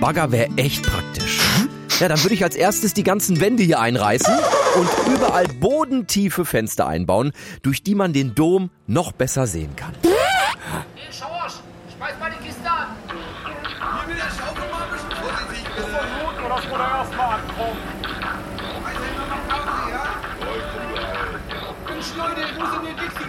Bagger wäre echt praktisch. Ja, dann würde ich als erstes die ganzen Wände hier einreißen und überall bodentiefe Fenster einbauen, durch die man den Dom noch besser sehen kann. Hey, Schorsch, schmeiß mal die Kiste an. Hier mit der Schaufel mal ein bisschen vorsichtig, bitte. Gut, oder das wurde erstmal ankommen. Weiß ich noch Pause, ja? Mensch, Leute, wo sind denn die